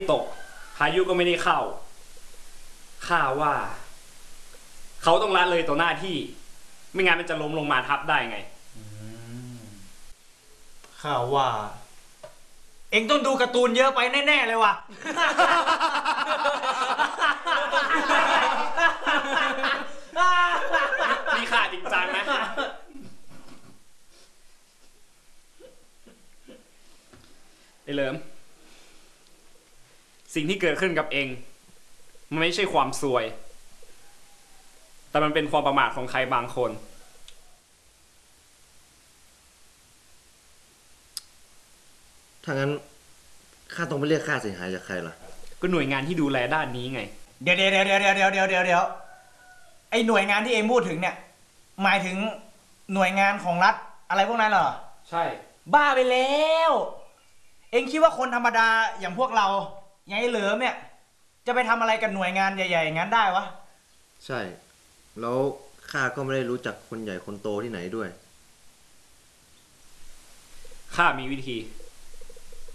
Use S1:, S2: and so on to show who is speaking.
S1: ตกพายุก็ไม่ได้เข้าข้าว่าเขาต้องละเลยต่อหน้าที่ไม่งั้นมันจะล้มลงมาทับได้ไง
S2: ข้าว่าเอ็งต้องดูการ์ตูนเยอะไปแน่ๆเลยว่ะ
S1: นี่ข้าจริงจังนะไอ้เหลิมสิ่งที่เกิดขึ้นกับเองมันไม่ใช่ความซวย แต่มันเป็นความประมาทของใครบางคน
S3: ถ้างั้นข้าต้องไปเรียกค่าเสียหายจากใครล่ะ
S1: ก็หน่วยงานที่ดูแลด้านนี้ไง
S2: เดี๋ยวไอหน่วยงานที่เอ็งพูดถึงเนี่ยหมายถึงหน่วยงานของรัฐอะไรพวกนั้นเหรอ
S1: ใช่
S2: บ้าไปแล้วเอ็งคิดว่าคนธรรมดาอย่างพวกเราอย่างไอ้เหลิมเนี่ยจะไปทำอะไรกับหน่วยงานใหญ่ๆอย่างนั้นได้วะ
S3: ใช่แล้วข้าก็ไม่ได้รู้จักคนใหญ่คนโตที่ไหนด้วย
S1: ข้ามีวิธี